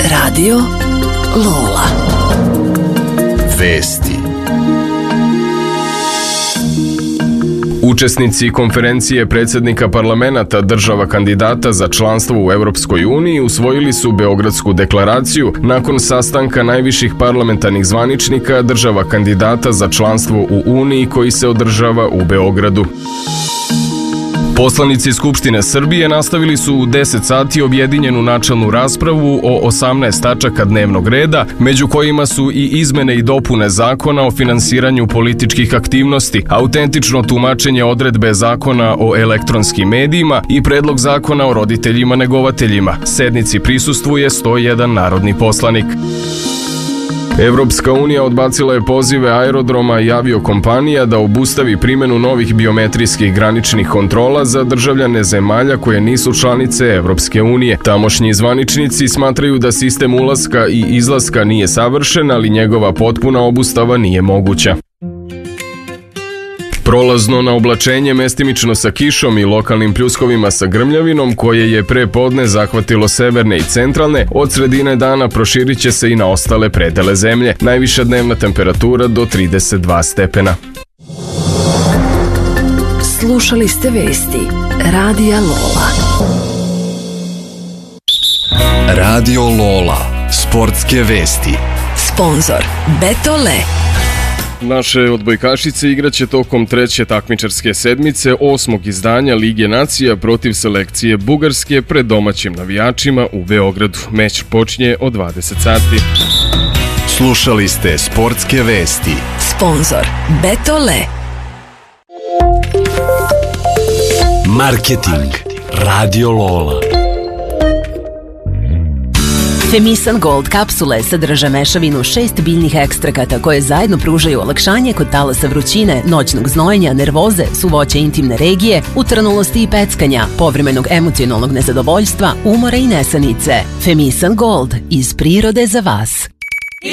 Radio Lola. Vesti. Učesnici konferencije predsjednika parlamenata država kandidata za članstvo u Europskoj uniji usvojili su Beogradsku deklaraciju nakon sastanka najviših parlamentarnih zvaničnika država kandidata za članstvo u Uniji koji se održava u Beogradu. Poslanici Skupštine Srbije nastavili su u 10 sati objedinjenu načelnu raspravu o 18 tačaka dnevnog reda, među kojima su i izmene i dopune zakona o finansiranju političkih aktivnosti, autentično tumačenje odredbe zakona o elektronskim medijima i predlog zakona o roditeljima negovateljima. Sednici prisustvuje 101 narodni poslanik. Evropska unija odbacila je pozive aerodroma i aviokompanija da obustavi primjenu novih biometrijskih graničnih kontrola za državljane zemalja koje nisu članice Evropske unije. Tamošnji zvaničnici smatraju da sistem ulaska i izlaska nije savršen, ali njegova potpuna obustava nije moguća. Prolazno na oblačenje mestimično sa kišom i lokalnim pljuskovima sa grmljavinom koje je pre podne zahvatilo severne i centralne, od sredine dana proširit će se i na ostale predele zemlje. Najviša dnevna temperatura do 32 stepena. Slušali ste vesti Radija Lola. Radio Lola. Sportske vesti. Sponzor Betole. Naše odbojkašice igraće tokom treće takmičarske sedmice 8. izdanja Lige nacija protiv selekcije Bugarske pred domaćim navijačima u Beogradu. Meč počinje od 20 sati. Slušali ste sportske vesti. Sponzor Betole. Marketing. Radio Lola. Femisan Gold kapsule sadrže mešavinu 6 biljnih ekstrakata koje zajedno pružaju olakšanje kod talasa vrućine, noćnog znojenja, nervoze, suvoća intimne regije, utrnulosti i peckanja, povremenog emocionalnog nezadovoljstva, umora i nesanice. Femisan Gold, iz prirode za vas.